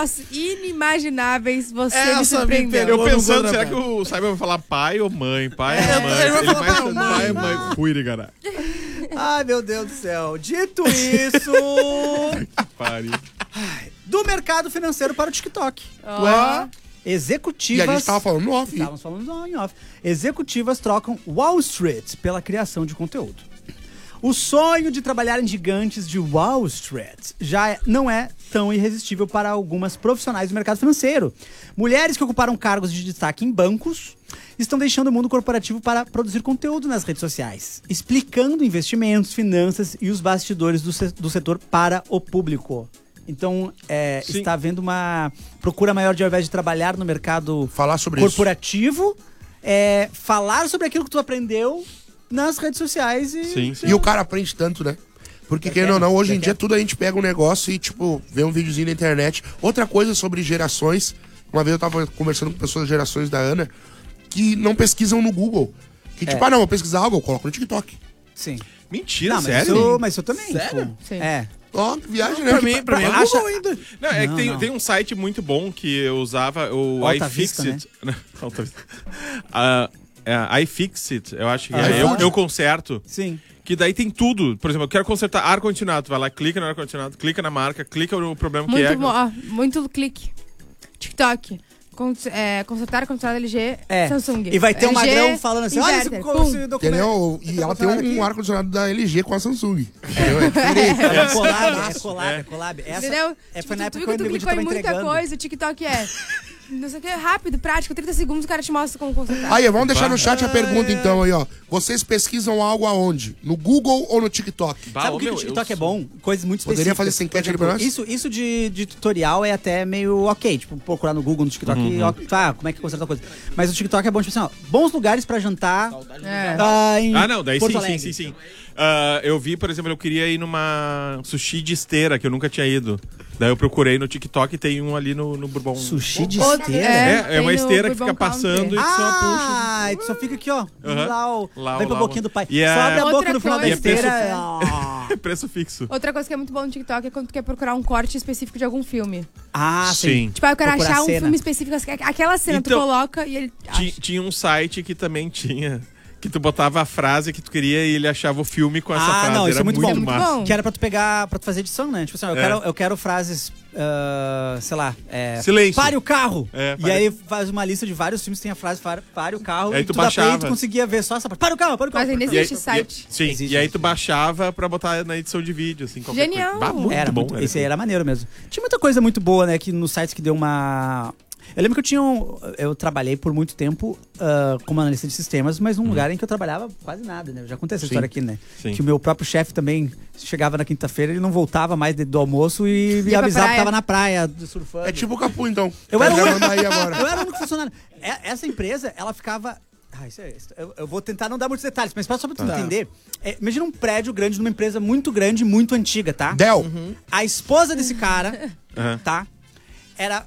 respostas inimagináveis. Você me surpreendeu. Eu pensando, será que o Simon vai falar pai ou mãe? Pai ou mãe? Ele vai falar pai ou mãe. Cuide, cara. Ai, meu Deus do céu. Dito isso... Pare. Do mercado financeiro para o TikTok. Ó. Executivas... E a gente tava falando no off. Estávamos falando em off. Executivas trocam Wall Street pela criação de conteúdo. O sonho de trabalhar em gigantes de Wall Street já não é tão irresistível para algumas profissionais do mercado financeiro. Mulheres que ocuparam cargos de destaque em bancos estão deixando o mundo corporativo para produzir conteúdo nas redes sociais, explicando investimentos, finanças e os bastidores do setor para o público. Então, está havendo uma procura maior de, ao invés de trabalhar no mercado falar sobre corporativo, falar sobre aquilo que tu aprendeu nas redes sociais. E o cara aprende tanto, né? Porque, querendo ou não, hoje em dia tudo a gente pega um negócio e, tipo, vê um videozinho na internet. Outra coisa sobre gerações, uma vez eu tava conversando com pessoas das gerações da Ana, que não pesquisam no Google. Que tipo, vou pesquisar algo, eu coloco no TikTok. Sim. Mentira, Não, sério? Mas eu também. Sério? Tipo, Sim. Ó, que viagem, né? Pra mim é acha... Google ainda. Não, é que tem um site muito bom que eu usava, o Alta Vista, iFixit. né? Alta Vista. iFixit, eu acho que iFood. eu conserto. Sim. Que daí tem tudo. Por exemplo, eu quero consertar ar-condicionado. Tu vai lá, clica no ar-condicionado, clica na marca, clica no problema que é. Muito clique. TikTok. Consertar ar-condicionado LG, Samsung. E vai ter um LG, magrão falando assim, olha esse documento. Entendeu? E ela tem um ar-condicionado da LG com a Samsung. Entendeu? É collab. Essa Entendeu? foi na época Tu que eu clicou tava em muita entregando. coisa, o TikTok não sei o que, rápido, prático, 30 segundos o cara te mostra como consertar. Aí, vamos deixar no chat a pergunta então aí, ó. Vocês pesquisam algo aonde? No Google ou no TikTok? Sabe o que o TikTok é bom? Coisas muito específicas. Poderia fazer essa enquete ali pra nós? Isso de tutorial é até meio ok. Tipo, procurar no Google, no TikTok, como é que conserta a coisa. Mas o TikTok é bom, tipo assim, ó, bons lugares pra jantar. Não, daí Porto sim. Eu vi, por exemplo, eu queria ir numa sushi de esteira, que eu nunca tinha ido. Daí eu procurei no TikTok e tem um ali no Bourbon. Sushi de esteira? É uma esteira que fica passando e tu só puxa. E tu só fica aqui, ó. Lá, vem pra boquinha do pai. E só abre a boca no final da coisa- esteira. Preço fixo. Outra coisa que é muito bom no TikTok é quando tu quer procurar um corte específico de algum filme. Sim. Tipo, eu quero Procurar achar um cena. filme específico, aquela cena, Então, tu coloca e ele acha. Tinha um site que também tinha... Que tu botava a frase que tu queria e ele achava o filme com essa frase. Não, isso era é muito bom. massa. Que era pra tu pegar, pra tu fazer edição, né? Tipo assim, eu quero frases, sei lá, Silêncio. pare o carro. Pare. E aí faz uma lista de vários filmes que tem a frase pare o carro. Aí e tu dá play baixava. e tu conseguia ver só essa parte. Para o carro. Mas ainda existe esse site. Sim, Existe, e aí tu baixava pra botar na edição de vídeo, assim, qualquer Genial. coisa. Muito Era bom. muito, esse aí era maneiro mesmo. Tinha muita coisa muito boa, né? Que nos sites que deu uma... Eu lembro que eu trabalhei por muito tempo como analista de sistemas, mas num lugar em que eu trabalhava quase nada, né? Eu já contei essa história aqui, né? Sim. Que o meu próprio chefe também chegava na quinta-feira, ele não voltava mais do almoço e me avisava que tava na praia surfando. É tipo o Capu, então. Eu era o único- aí agora. Eu era o único funcionário. Essa empresa, ela ficava... Eu vou tentar não dar muitos detalhes, mas só pra tu entender. Imagina um prédio grande numa empresa muito grande, muito antiga, tá? Dell. A esposa desse cara, Uhum. tá? Era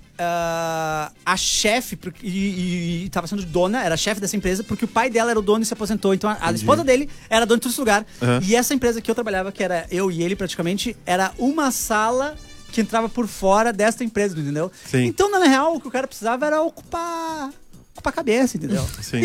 a chefe e tava sendo dona, era chefe dessa empresa, porque o pai dela era o dono e se aposentou. Então a esposa dele era dona de todo esse lugar. Uhum. E essa empresa que eu trabalhava, que era eu e ele praticamente, era uma sala que entrava por fora desta empresa, entendeu? Sim. Então, na real, o que o cara precisava era ocupar a cabeça, entendeu? Sim.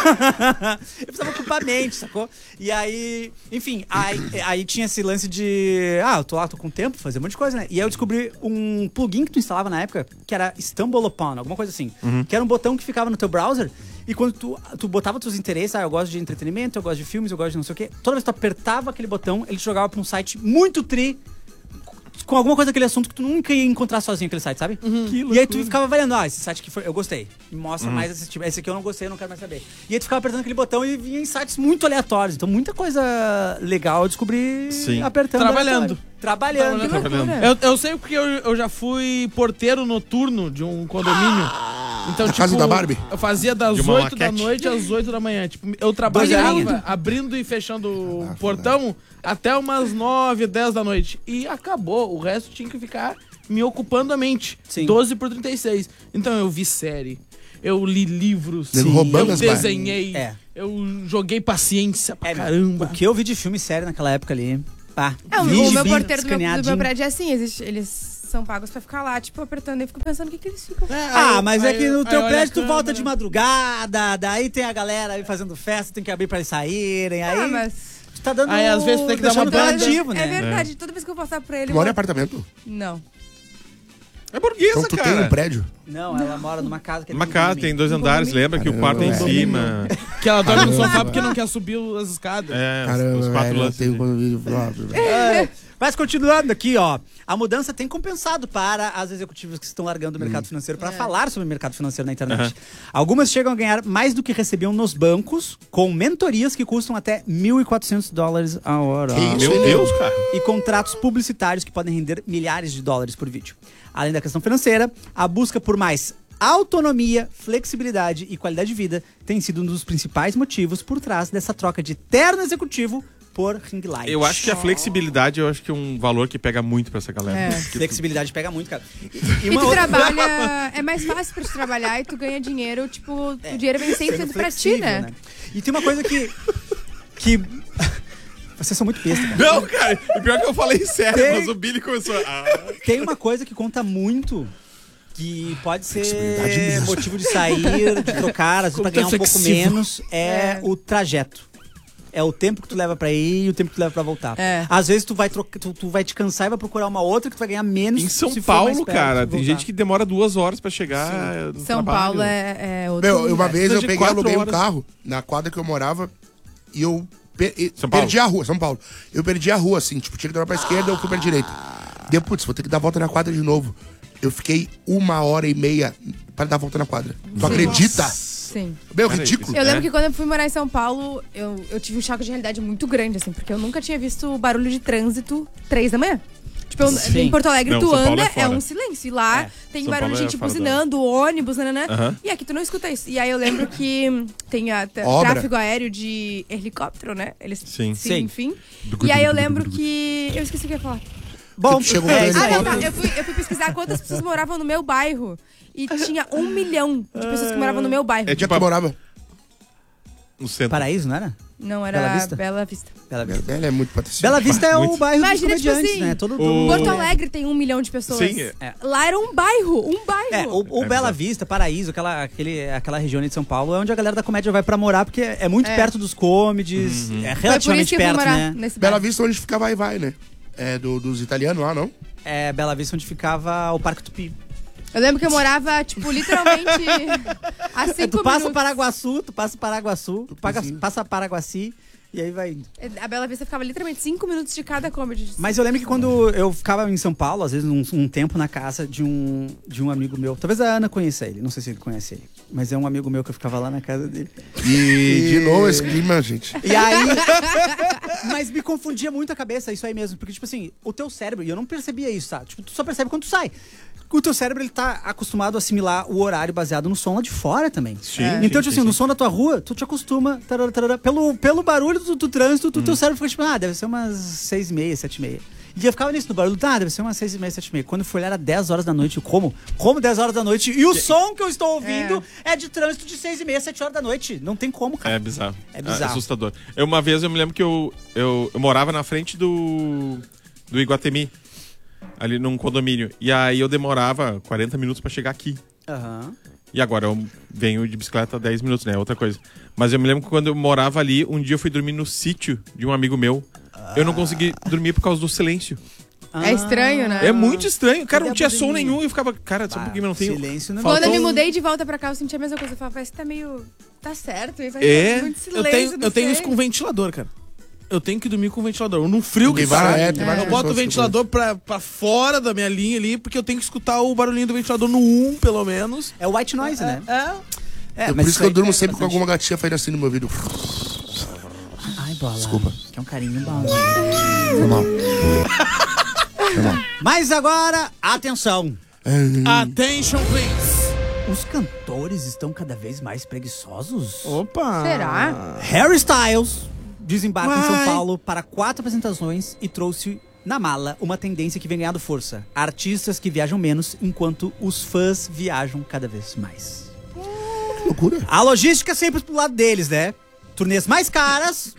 Eu precisava ocupar a mente, sacou? E aí, enfim, aí tinha esse lance de... eu tô com tempo, fazer um monte de coisa, né? E aí eu descobri um plugin que tu instalava na época, que era Stumble Upon, alguma coisa assim. Que era um botão que ficava no teu browser, e quando tu botava teus interesses, eu gosto de entretenimento, eu gosto de filmes, eu gosto de não sei o quê. Toda vez que tu apertava aquele botão, ele te jogava pra um site muito com alguma coisa daquele assunto que tu nunca ia encontrar sozinho aquele site, sabe? E aí tu ficava avaliando, esse site aqui eu gostei. E mostra mais esse tipo. Esse aqui eu não gostei, eu não quero mais saber. E aí tu ficava apertando aquele botão e vinha em sites muito aleatórios. Então muita coisa legal eu descobri apertando. Trabalhando. Trabalhando. Eu sei porque eu já fui porteiro noturno de um condomínio. Então, tipo, casa da Barbie? Eu fazia das De uma 8 da maquete. noite às 8 da manhã. Tipo, eu trabalhava abrindo e fechando o portão até umas 9, 10 da noite. E acabou. O resto tinha que ficar me ocupando a mente. Sim. 12/36. Então eu vi série. Eu li livros. Nego roubando Eu as barras. desenhei. É. Eu joguei paciência pra caramba. O que eu vi de filme sério naquela época ali... O meu porteiro do meu prédio é assim, eles são pagos pra ficar lá, tipo, apertando. E fico pensando o que eles ficam. Mas é que no teu olha prédio a tu volta câmera. de madrugada, daí tem a galera aí fazendo festa, tem que abrir pra eles saírem, aí Mas tu tá dando... Aí, às vezes, tem que dar uma deixando banda. relativo, é né? verdade, toda vez que eu passar pra ele. Tu mora em apartamento? Não. É burguesa, Então tu cara. tem um prédio? Não, ela mora numa casa que é Uma casa, tem 2 andares, lembra que o quarto é em Caramba, cima. Que ela dorme no Caramba. sofá porque não quer subir as escadas. É, Caramba, os 4 velho, eu lances. tenho convívio próprio, velho. Mas continuando aqui, ó, a mudança tem compensado para as executivas que estão largando o mercado financeiro para falar sobre o mercado financeiro na internet. Algumas chegam a ganhar mais do que recebiam nos bancos, com mentorias que custam até $1.400 a hora. Que isso? Meu Deus, cara. E contratos publicitários que podem render milhares de dólares por vídeo. Além da questão financeira, a busca por mais autonomia, flexibilidade e qualidade de vida tem sido um dos principais motivos por trás dessa troca de terno executivo por ring light. Eu acho que a flexibilidade é um valor que pega muito pra essa galera. É. Flexibilidade pega muito, cara. E tu trabalha, é mais fácil pra te trabalhar e tu ganha dinheiro, tipo, o dinheiro vem 100% pra ti, flexível, né? E tem uma coisa que vocês são muito besta, cara. Não, cara. E pior que eu falei sério, Tem- mas o Billy começou. Tem uma coisa que conta muito, que pode ser Flexibilidade mesmo. motivo de sair, de trocar, às vezes pra ganhar um pouco flexível. menos, é o trajeto. É o tempo que tu leva pra ir e o tempo que tu leva pra voltar. É. Às vezes tu vai, tu vai te cansar e vai procurar uma outra que tu vai ganhar menos. Em São se for mais Paulo, perto cara, de tem voltar. gente que demora 2 horas pra chegar no São trabalho. Paulo é outro. Meu, uma universo. vez eu de peguei e 4 aluguei um horas. carro na quadra que eu morava e eu São Paulo. perdi a rua, São Paulo. Eu perdi a rua, assim, tipo, tinha que dar pra esquerda, eu fui pra direita. Deu, putz, vou ter que dar a volta na quadra de novo. Eu fiquei 1h30 pra dar a volta na quadra. Tu acredita? Sim. Meu, Cara, ridículo. Eu lembro É. que quando eu fui morar em São Paulo, eu tive um choque de realidade muito grande, assim, porque eu nunca tinha visto barulho de trânsito 3 da manhã. Tipo, Sim. em Porto Alegre, Não, tu São Paulo anda, é é fora. um silêncio. E lá É. tem São barulho Paulo de é gente fora da- buzinando, ônibus, nananã. Aham. E aqui tu não escuta isso. E aí eu lembro que tem Obra. tráfego aéreo de helicóptero, né? Eles, Sim. Sim. enfim. E aí eu lembro que... Eu esqueci o que eu ia falar. Bom, Tu chegou é, no isso aí. Ah, não, tá. Eu fui pesquisar quantas pessoas moravam no meu bairro. E tinha 1 milhão de pessoas que moravam no meu bairro. É Onde é que tipo tu morava? no centro. Paraíso, não era? Não, era Bela Vista? Bela Vista. Bela Vista. Ela é muito patricinha. Bela Vista é o Muito. bairro Imagina, dos tipo comediantes, assim, né? Todo Porto Alegre tem 1 milhão de pessoas. Sim, Lá era um bairro, É, o É Bela bizarro. Vista, Paraíso, aquela região ali de São Paulo, é onde a galera da comédia vai pra morar, porque é muito perto dos comedies, é Foi por isso relativamente que eu fui perto, morar né? nesse Bela bairro. Vista onde fica vai, né? É dos italianos lá, não? É Bela Vista onde ficava o Parque Tupi. Eu lembro que eu morava, tipo, literalmente a 5 Tu passa minutos. Paraguaçu, passa Paraguaci e aí vai indo. A Bela Vista ficava literalmente 5 minutos de cada comedy. Mas eu lembro que quando eu ficava em São Paulo, às vezes um tempo na casa de um amigo meu, talvez a Ana conheça ele, não sei se ele conhece ele, mas é um amigo meu que eu ficava lá na casa dele. E de novo esse clima, gente. E aí. Mas me confundia muito a cabeça, isso aí mesmo. Porque, tipo assim, o teu cérebro, e eu não percebia isso, tá? Tipo, tu só percebe quando tu sai. O teu cérebro, ele tá acostumado a assimilar o horário baseado no som lá de fora também. Sim, Então, sim, tipo assim, sim, no sim. som da tua rua, tu te acostuma. Tarará, tarará, pelo barulho do trânsito, teu cérebro fica tipo, deve ser umas 6h30, 7h30. E eu ficava nisso no barulho, deve ser umas 6h30, 7h30. Quando eu fui olhar, era 10 horas da noite. Como 10 horas da noite? E o som que eu estou ouvindo é de trânsito de 6h30, 7 horas da noite. Não tem como, cara. É bizarro. É bizarro. Assustador. Uma vez eu me lembro que eu morava na frente do Iguatemi, ali num condomínio. E aí eu demorava 40 minutos pra chegar aqui. Aham. E agora eu venho de bicicleta 10 minutos, né? Outra coisa. Mas eu me lembro que quando eu morava ali, um dia eu fui dormir no sítio de um amigo meu. Eu não consegui dormir por causa do silêncio. É estranho, né? É muito estranho. Cara, Cadê não a tinha som buzininha? nenhum. E eu ficava, cara, só porque eu não tenho... Silêncio, né? Quando eu me Faltou- mudei de volta pra cá, eu senti a mesma coisa. Eu falava, parece que tá meio... Tá certo. E vai É? ter muito Eu silêncio, tenho, isso com ventilador, cara. Eu tenho que dormir com ventilador. No frio que Tem tá, várias- tem várias eu boto o pessoas que ventilador pra fora da minha linha ali, porque eu tenho que escutar o barulhinho do ventilador no 1, pelo menos. É o white noise, né? É, Por isso que eu durmo aí sempre com bastante. alguma gatinha fazendo assim no meu ouvido. Ai, bola. Desculpa. Que é um carinho bom. Foi mal. Mas agora, atenção. Attention, please. Os cantores estão cada vez mais preguiçosos? Opa. Será? Harry Styles desembarca em São Uai. Paulo para 4 apresentações e trouxe na mala uma tendência que vem ganhando força. Artistas que viajam menos, enquanto os fãs viajam cada vez mais. Que loucura. A logística é sempre pro lado deles, né? Turnês mais caras,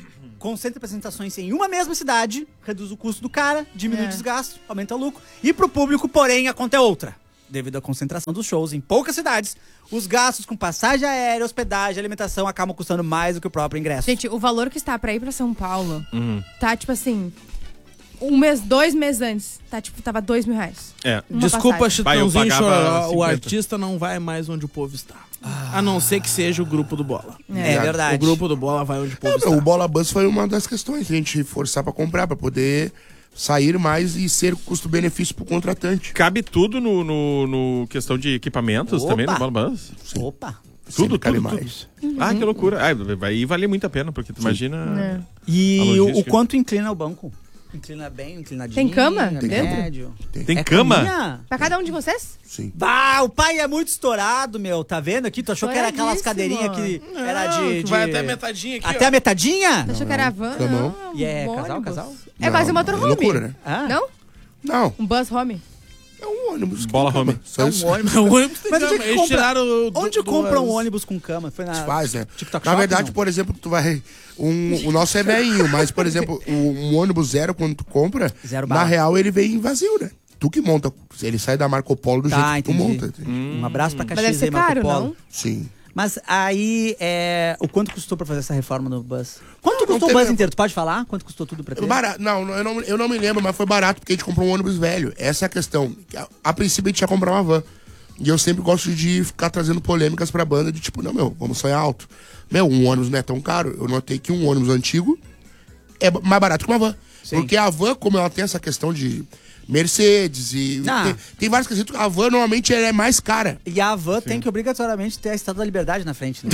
concentra apresentações em uma mesma cidade, reduz o custo do cara, diminui o desgaste, aumenta o lucro. E pro público, porém, a conta é outra. Devido à concentração dos shows em poucas cidades, os gastos com passagem aérea, hospedagem e alimentação acabam custando mais do que o próprio ingresso. Gente, o valor que está pra ir pra São Paulo tá, tipo assim, 2 meses antes, tá, tipo, tava R$2.000. É. Uma Desculpa, passagem. Chitãozinho e pagava Chororó, o 50. artista não vai mais onde o povo está. A não ser que seja o grupo do Bola. É verdade. O grupo do Bola vai onde o povo está. O Bola Bus foi uma das questões que a gente forçar pra comprar, pra poder sair mais e ser custo-benefício pro contratante. Cabe tudo no questão de equipamentos Opa. também no Bola Bus? Opa! Sempre cabe tudo. mais. Ah, que loucura. Vai valer muito a pena, porque tu imagina... E A o logística. quanto inclina o banco? Inclina bem, inclinadinho. Tem cama médio. dentro? Tem cama? caminha? Pra cada um de vocês? Sim. Bah, o pai é muito estourado, meu. Tá vendo aqui? Tu achou que era aquelas Estouradíssimo. cadeirinhas que era Não, de... que vai até a metadinha aqui, Até ó. a metadinha? Você achou que era van? Camão. Não, E é um casal, ônibus. casal? É quase um Não, motorhome. é loucura, né? Ah. Não? Não, Um bus home. é um ônibus. Bola que tem home. cama. Só isso. ônibus. O ônibus tem Mas onde é cama. que Eles compra? tiraram Onde compra um ônibus com cama? Foi na... Faz, né? TikTok Na Shop, verdade, não? por exemplo, tu vai... o nosso é velhinho, mas, por exemplo, um ônibus zero, quando tu compra, Zero na bala. real, ele vem vazio, né? Tu que monta. Ele sai da Marco Polo do Tá, jeito que tu entendi. monta. Um abraço pra Mas deve Caxias ser aí, Marco caro, Polo. não? Sim. Mas aí, o quanto custou pra fazer essa reforma no bus? Quanto Não custou o teve- bus inteiro? Tu pode falar? Quanto custou tudo pra ter? Barato. Não, eu não me lembro, mas foi barato porque a gente comprou um ônibus velho. Essa é a questão. A princípio a gente ia comprar uma van. E eu sempre gosto de ficar trazendo polêmicas pra banda de tipo, não, meu, vamos sonhar alto. Meu, um ônibus não é tão caro. Eu notei que um ônibus antigo é mais barato que uma van. Sim. Porque a van, como ela tem essa questão de Mercedes e... Ah. Tem vários quesitos. A van normalmente ela é mais cara. E a van tem que obrigatoriamente ter a Estátua da Liberdade na frente, né?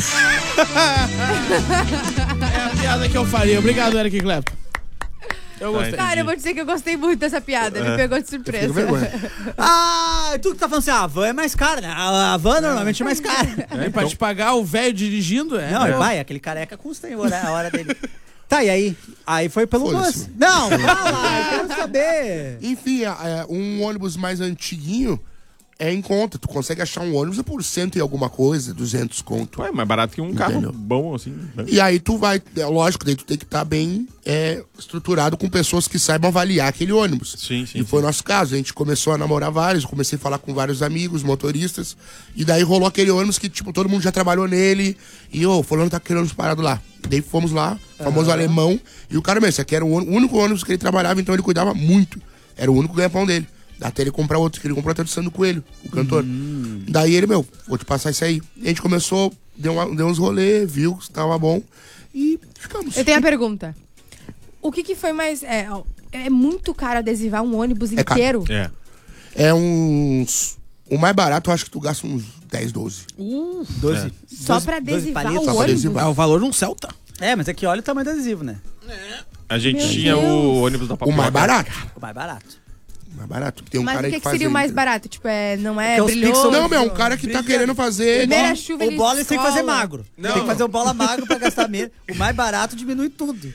É a piada que eu faria. Obrigado, Eric Clapton. Eu gostei. Cara, eu vou dizer que eu gostei muito dessa piada. Me pegou de surpresa. Fica vergonha. Ah, tu que tá falando assim, a van é mais cara, né? A van normalmente é mais cara. E pra te pagar o velho dirigindo, Não, vai, aquele careca custa hein, a hora dele. Tá, e aí? Aí foi pelo Foda-se. bus. Não, fala, eu quero saber. Enfim, um ônibus mais antiguinho é em conta. Tu consegue achar um ônibus por 100 e alguma coisa, 200 conto. Ué, mais barato que um carro Entendeu? bom, assim. Né? E aí tu vai, lógico, daí tu tem que estar bem estruturado com pessoas que saibam avaliar aquele ônibus. Sim, sim, E foi sim. o nosso caso. A gente começou a namorar vários, eu comecei a falar com vários amigos, motoristas. E daí rolou aquele ônibus que, tipo, todo mundo já trabalhou nele. E, fulano tá querendo ônibus parado lá. Daí fomos lá, famoso alemão. E o cara mesmo, esse aqui era o único ônibus que ele trabalhava, então ele cuidava muito. Era o único ganha-pão dele. Até ele comprar outro, que ele comprou até do Sandro Coelho, o cantor. Daí ele, vou te passar isso aí. E a gente começou, deu uns rolês, viu que tava bom. E ficamos. Eu tenho a pergunta. O que foi mais... É muito caro adesivar um ônibus É caro. inteiro? É. É uns... O mais barato, eu acho que tu gasta uns 10, 12. 12. Só pra adesivar palitos. o Só pra ônibus? adesivar. É o valor de um Celta. É, mas é que olha o tamanho do adesivo, né? A gente Meu tinha Deus. o ônibus da O Papoca. mais barato. O mais barato. O mais barato. Tem um Mas cara o aí que faz seria o aí- mais barato? Tipo, não é Porque os brilhoso? pixels- Não, meu, um cara que tá querendo fazer... Primeira chuva, ele O bola ele tem que fazer escola. magro. Não. Tem que fazer o bola magro pra gastar menos. O mais barato diminui tudo.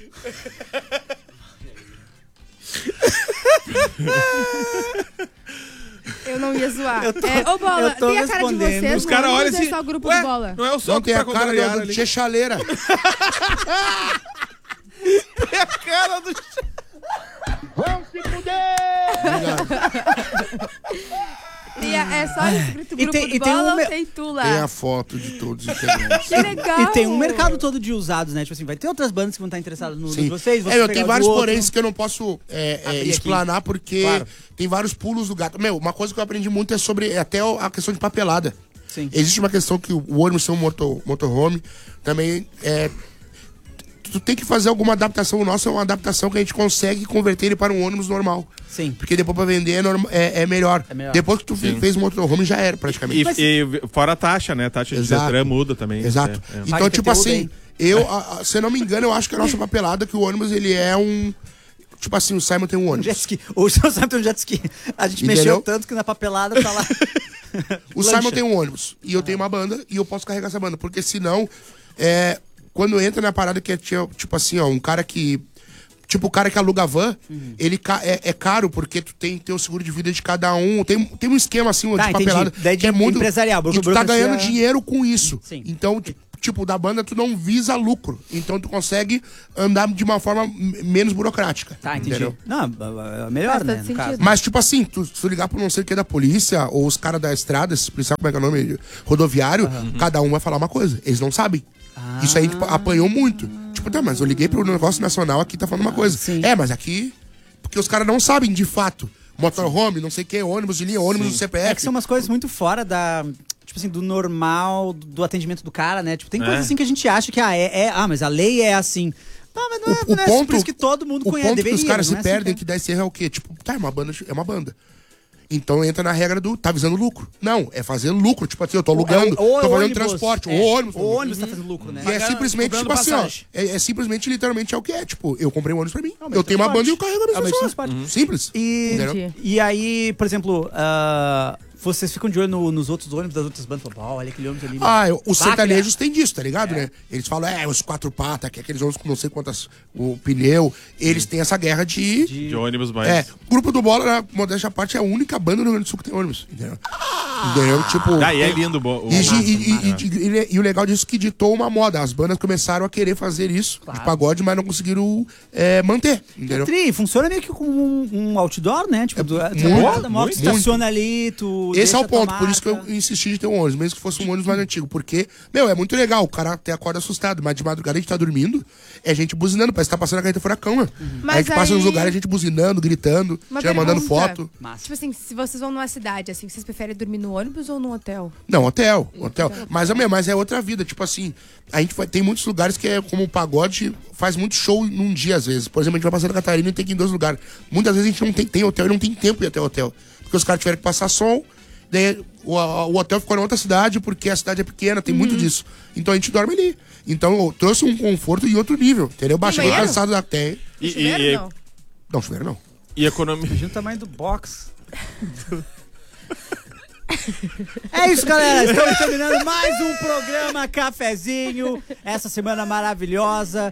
Eu não ia zoar. Eu tô- Ô, Bola, eu tô tem a cara de respondendo. vocês, Os caras não olham é assim. só o grupo "Ué, do Bola. não é o Não, sol tem que a tá cara contrariado do ali." Tchê Chaleira. Tem a cara do... É só escrito E grupo tem- do e tem Bola um ou me- tem tu lá? Tem a foto de todos os integrantes. Que legal. E tem um mercado todo de usados, né? Tipo assim, vai ter outras bandas que vão estar interessadas no Sim. de vocês. Eu pegar tenho do vários outro. poréns que eu não posso Abrir explanar porque Claro. tem vários pulos do gato. Meu, uma coisa que eu aprendi muito é sobre até a questão de papelada. Sim. Existe uma questão que o ônibus ser um motorhome também tu tem que fazer alguma adaptação. O nosso é uma adaptação que a gente consegue converter ele para um ônibus normal. Sim. Porque depois pra vender é melhor. É melhor. Depois que tu fez o motorhome já era praticamente. E fora a taxa, né? A taxa de Exato. Detran muda também. Exato. É. Então, Paga tipo IPTU assim, bem. se eu não me engano, eu acho que a nossa papelada, que o ônibus, ele é um... Tipo assim, o Simon tem um Um ônibus. jet ski. O Simon sabe tem um jet ski. A gente Entendeu? mexeu tanto que na papelada tá lá. O Simon tem um ônibus. E eu tenho uma banda e eu posso carregar essa banda. Porque senão, quando entra na parada que é tipo assim, ó, um cara que... Tipo, o cara que aluga van, ele é caro porque tu tem que ter o seguro de vida de cada um. Tem um esquema assim, Tá, de entendi. papelada. Daí que é muito. empresarial, E tu tá burocracia- ganhando dinheiro com isso. Sim. Então, tipo, da banda tu não visa lucro. Então tu consegue andar de uma forma menos burocrática. Tá, entendi. Entendeu? Não, melhor, Faz né? todo No caso. sentido. Mas, tipo assim, tu, se tu ligar pro não sei o que da polícia, ou os caras da estrada, esses policiais, como é que é o nome? Rodoviário, cada um vai falar uma coisa. Eles não sabem. Isso aí, tipo, apanhou muito. Tipo, tá, mas eu liguei pro negócio nacional aqui, tá falando uma coisa. sim. Mas aqui... Porque os caras não sabem, de fato. Motorhome, não sei o que, ônibus de linha, ônibus do CPF. É que são umas coisas muito fora da... Tipo assim, do normal, do atendimento do cara, né? Tipo, tem coisas assim que a gente acha que, mas a lei é assim. Não, mas não é por isso que todo mundo conhece. O ponto que os caras se não é perdem assim, que dá esse erro é o quê? Tipo, tá, é uma banda. Então entra na regra do tá visando lucro. Não, é fazer lucro. Tipo assim, eu tô alugando, tô fazendo ônibus, transporte, é. ou ônibus. O ônibus tá fazendo lucro, né? E é simplesmente, cobrando tipo assim, ó. passagem. É simplesmente, literalmente, é o que é. Tipo, eu comprei um ônibus pra mim. meio Eu tenho uma transporte. banda e eu carrego a É o mesma meio de pessoa. transporte. Simples. Entendi. E aí, por exemplo, vocês ficam de olho nos outros ônibus das outras bandas. Falam, olha aquele ônibus ali. Os sertanejos têm disso, tá ligado, né? Eles falam, os 4 patas, que é aqueles ônibus com não sei quantas, o pneu. Eles têm essa guerra de De ônibus mais. o Grupo do Bola, na modéstia à parte, é a única banda no Rio Grande do Sul que tem ônibus. Entendeu? Tipo... Daí é lindo E o legal disso é que ditou uma moda. As bandas começaram a querer fazer isso de pagode, mas não conseguiram manter. Entendeu? Funciona meio que como um outdoor, né? Tipo, muito, a moto estaciona ali, tu Esse é deixa o ponto, tua por isso que eu marca. insisti de ter um ônibus, mesmo que fosse um ônibus mais antigo. Porque, é muito legal, o cara até acorda assustado, mas de madrugada a gente tá dormindo, é gente buzinando, parece que tá passando a carreta furacão, né? Mas A gente passa aí- nos lugares, a gente buzinando, gritando, Uma já mandando pergunta. foto. Massa. Tipo assim, se vocês vão numa cidade, assim, vocês preferem dormir no ônibus ou no hotel? Não, hotel. Mas é outra vida, tipo assim, a gente tem muitos lugares que é como o pagode, faz muito show num dia às vezes. Por exemplo, a gente vai pra Santa Catarina e tem que ir em 2 lugares. Muitas vezes a gente não tem hotel e não tem tempo de ir até o hotel. Porque os caras tiveram que passar som, daí o hotel ficou na outra cidade porque a cidade é pequena, tem muito disso. Então a gente dorme ali. Então eu trouxe um conforto em outro nível, entendeu? Baixei banheiro? cansado da terra. Chuveiro, não? Não, chuveiro não. E economia. Imagina o tamanho do box. É isso, galera. Estamos terminando mais um programa Cafezinho. Essa semana maravilhosa.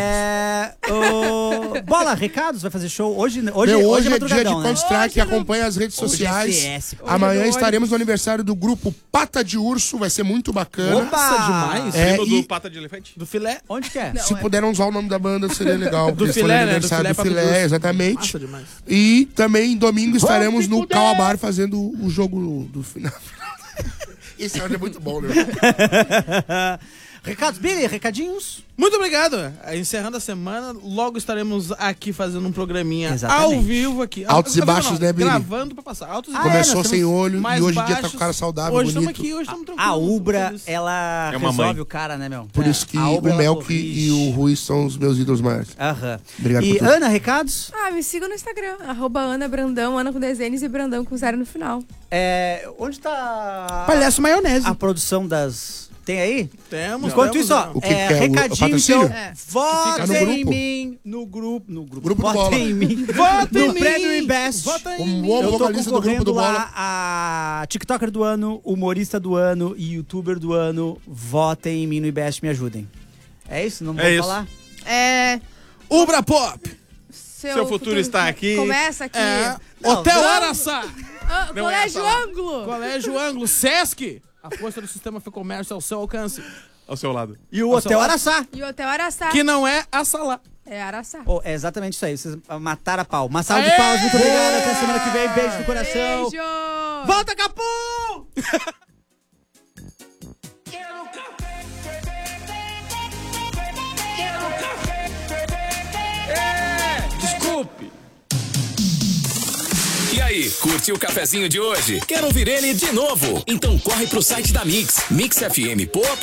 Bola, recados? Vai fazer show? Hoje é Hoje é dia de madrugadão, né? Counter-Strike, acompanha as redes sociais. CS. Amanhã Hoje é estaremos no aniversário do grupo Pata de Urso, vai ser muito bacana. Opa! demais. Primo e- do pata de elefante? Do filé. Onde que é? Se puderam usar o nome da banda, seria legal. Do Eles foram filé, no né? aniversário Do do filé, filé, Pato exatamente. Massa demais. E também domingo estaremos no Cauabar fazendo o jogo do final. Esse áudio é muito bom, né? Recados, Billy, recadinhos? Muito obrigado. Encerrando a semana, logo estaremos aqui fazendo um programinha Exatamente. ao vivo aqui. Altos e baixos, né, Billy? Gravando pra passar. Altos e Começou nós sem temos olho e mais hoje em dia tá baixos. com o cara saudável, Hoje estamos bonito. aqui, hoje estamos tranquilos. A Ubra, feliz. ela É uma resolve mãe. o cara, né, meu? Por isso que A Ubra, o ela Melk corrige. e o Rui são os meus ídolos maiores. Aham. Obrigado E por tudo. Ana, recados? Me sigam no Instagram, @Ana Brandão, Ana com desenhos e Brandão com 0 no final. Onde tá Palhaço maionese. a produção das... Tem aí? Temos. Enquanto temos, isso, ó, não. O que que é? O recadinho, patrocínio? então, É. votem no em grupo? mim no grupo. Grupo do votem Bola. em mim. Vota em no mim. Prêmio Invest. Vota em Como mim. bom Eu tô vocalista do grupo concorrendo do Bola. lá a TikToker do ano, humorista do ano e youtuber do ano. Votem em mim no IBEST, me ajudem. É isso? Não vou É isso. falar? Ubra Pop. Seu futuro está aqui. Começa aqui. Hotel não. Araçá. Não é Colégio essa lá. Ângulo. Colégio Ângulo. Sesc. A força do sistema Fê Comércio ao seu alcance. Ao seu lado. E o Hotel Araçá. E o Hotel Araçá. Que não é a sala. É Araçá. É exatamente isso aí. Vocês mataram a pau. Uma salva de palmas. Muito obrigado. Até semana que vem. Beijo no coração. Beijo! Volta, Capu! Desculpe. E aí, curtiu o cafezinho de hoje? Quer ouvir ele de novo? Então corre pro site da Mix, mixfm.com.br